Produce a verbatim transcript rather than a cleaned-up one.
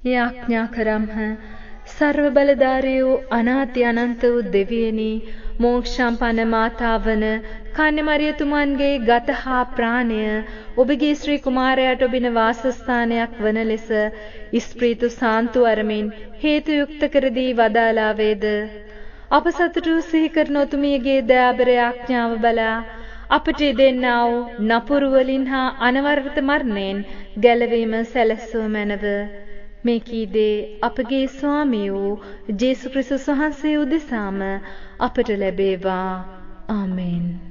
යාඥා කරම්හ. සර්ව බලධාරී වූ අනාති අනන්ත වූ දෙවියනි, මෝක්ෂම්පන්න මාතාවන කන්‍යමරියතුමන්ගේ ගත හා ප්‍රාණය ඔබගේ ශ්‍රී කුමාරයාට ඔබින වාසස්ථානයක් වන ලෙස ඉස්ප්‍රීතු සාන්තු අරමින් හේතු යුක්ත කර දී වදාලා වේද. අප සතුටු සිහි කරන ඔතුමියගේ දයාබර යාඥාව බලා අපට දෙන්නා වූ නපුරු වලින් හා අනවරත මරණයෙන් ගැලවීම සැලැස්සුව මැනව. මේ කීදේ අපගේ ස්වාමී වූ ජේසු ක්‍රිස්තුස් වහන්සේ උදෙසාම අපට ලැබේවා. ආමේන්.